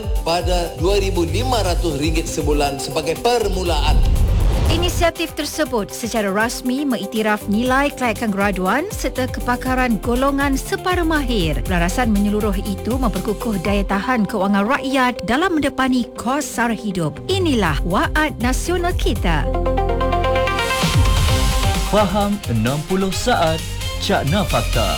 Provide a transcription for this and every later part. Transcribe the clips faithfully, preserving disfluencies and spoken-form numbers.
pada dua ribu lima ratus ringgit sebulan sebagai permulaan. Inisiatif tersebut secara rasmi mengiktiraf nilai kelayakan graduan serta kepakaran golongan separuh mahir. Pelarasan menyeluruh itu memperkukuh daya tahan kewangan rakyat dalam mendepani kos sara hidup. Inilah waad nasional kita. Faham enam puluh saat Cakna Fakta.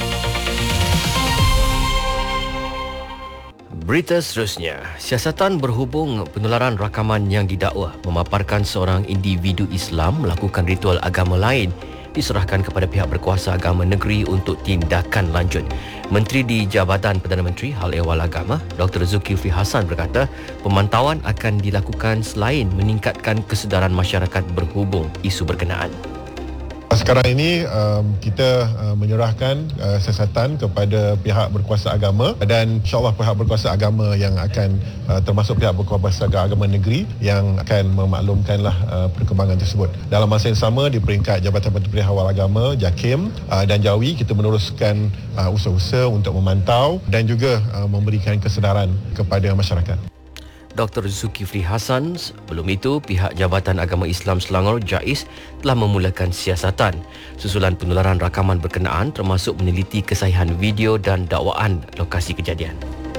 Berita seterusnya, siasatan berhubung penularan rakaman yang didakwa memaparkan seorang individu Islam melakukan ritual agama lain diserahkan kepada pihak berkuasa agama negeri untuk tindakan lanjut. Menteri di Jabatan Perdana Menteri Hal Ehwal Agama, Doktor Zulkifli Hassan berkata, pemantauan akan dilakukan selain meningkatkan kesedaran masyarakat berhubung isu berkenaan. Sekarang ini um, kita uh, menyerahkan uh, siasatan kepada pihak berkuasa agama dan insyaAllah pihak berkuasa agama yang akan uh, termasuk pihak berkuasa agama negeri yang akan memaklumkanlah uh, perkembangan tersebut. Dalam masa yang sama di peringkat Jabatan Menteri Awal Agama, JAKIM uh, dan Jawi, kita meneruskan uh, usaha-usaha untuk memantau dan juga uh, memberikan kesedaran kepada masyarakat. Doktor Zulkifli Hassan. Sebelum itu, pihak Jabatan Agama Islam Selangor JAIS telah memulakan siasatan susulan penularan rakaman berkenaan termasuk meneliti kesahihan video dan dakwaan lokasi kejadian.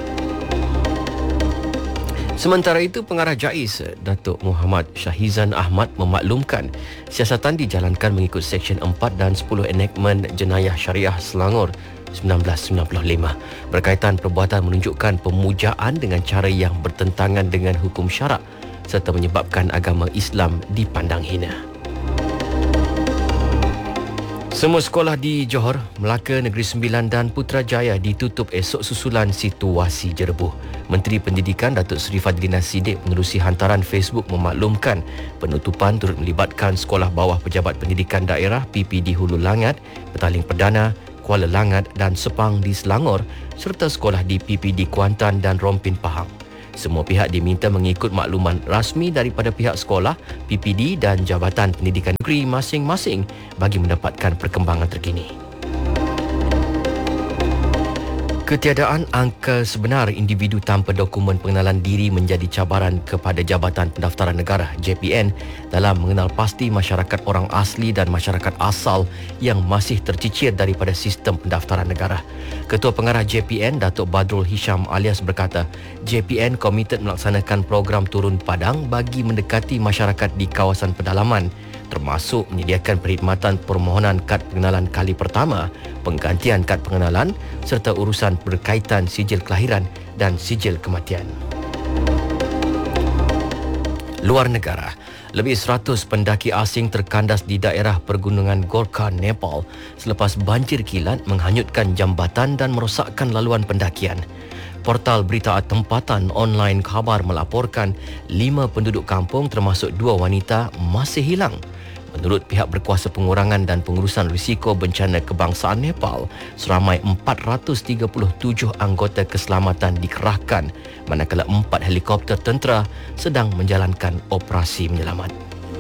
Sementara itu, Pengarah JAIS Datuk Muhammad Syahizan Ahmad memaklumkan siasatan dijalankan mengikut Seksyen empat dan sepuluh Enactment Jenayah Syariah Selangor seribu sembilan ratus sembilan puluh lima berkaitan perbuatan menunjukkan pemujaan dengan cara yang bertentangan dengan hukum syarak serta menyebabkan agama Islam dipandang hina. Semua sekolah di Johor, Melaka, Negeri Sembilan dan Putrajaya ditutup esok susulan situasi jerebuh. Menteri Pendidikan Datuk Seri Fadlina Siddiq menerusi hantaran Facebook memaklumkan penutupan turut melibatkan Sekolah Bawah Pejabat Pendidikan Daerah P P D Hulu Langat, Petaling Perdana, Kuala Langat dan Sepang di Selangor serta sekolah di P P D Kuantan dan Rompin Pahang. Semua pihak diminta mengikut makluman rasmi daripada pihak sekolah, P P D dan Jabatan Pendidikan Negeri masing-masing bagi mendapatkan perkembangan terkini. Ketiadaan angka sebenar individu tanpa dokumen pengenalan diri menjadi cabaran kepada Jabatan Pendaftaran Negara J P N dalam mengenal pasti masyarakat orang asli dan masyarakat asal yang masih tercicir daripada sistem pendaftaran negara. Ketua Pengarah J P N Datuk Badrul Hisham alias berkata, J P N komited melaksanakan program turun padang bagi mendekati masyarakat di kawasan pedalaman, termasuk menyediakan perkhidmatan permohonan kad pengenalan kali pertama, penggantian kad pengenalan serta urusan berkaitan sijil kelahiran dan sijil kematian. Luar negara, lebih seratus pendaki asing terkandas di daerah pergunungan Gorkha, Nepal selepas banjir kilat menghanyutkan jambatan dan merosakkan laluan pendakian. Portal berita tempatan online Khabar melaporkan lima penduduk kampung termasuk dua wanita masih hilang. Menurut pihak berkuasa pengurangan dan pengurusan risiko bencana kebangsaan Nepal, seramai empat ratus tiga puluh tujuh anggota keselamatan dikerahkan manakala empat helikopter tentera sedang menjalankan operasi menyelamat.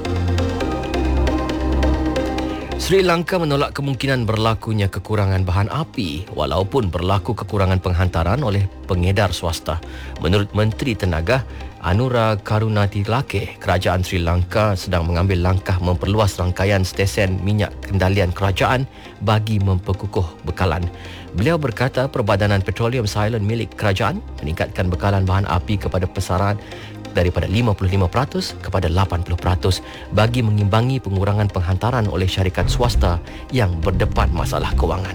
Sri Lanka menolak kemungkinan berlakunya kekurangan bahan api walaupun berlaku kekurangan penghantaran oleh pengedar swasta. Menurut Menteri Tenaga Anura Karunatilake, kerajaan Sri Lanka sedang mengambil langkah memperluas rangkaian stesen minyak kendalian kerajaan bagi memperkukuh bekalan. Beliau berkata Perbadanan Petroleum Silent milik kerajaan meningkatkan bekalan bahan api kepada pasaran daripada lima puluh lima peratus kepada lapan puluh peratus bagi mengimbangi pengurangan penghantaran oleh syarikat swasta yang berdepan masalah kewangan.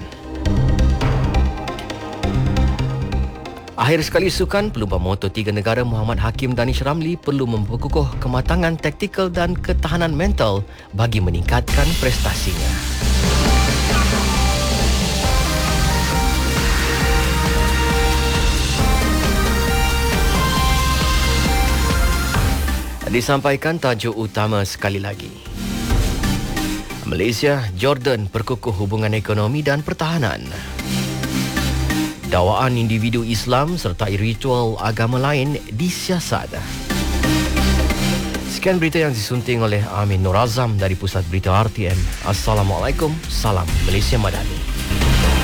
Akhir sekali sukan, pelumba motor tiga negara Muhammad Hakim Danish Ramli perlu memperkukuh kematangan taktikal dan ketahanan mental bagi meningkatkan prestasinya. Disampaikan tajuk utama sekali lagi. Malaysia, Jordan perkukuh hubungan ekonomi dan pertahanan. Dakwaan individu Islam serta ritual agama lain disiasat. Sekian berita yang disunting oleh Amin Nur Azam dari Pusat Berita R T M. Assalamualaikum, salam Malaysia Madani.